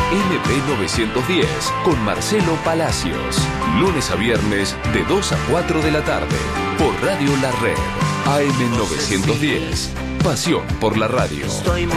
MP910 con Marcelo Palacios. Lunes a viernes de 2 a 4 de la tarde por Radio La Red. AM910. Pasión por la radio.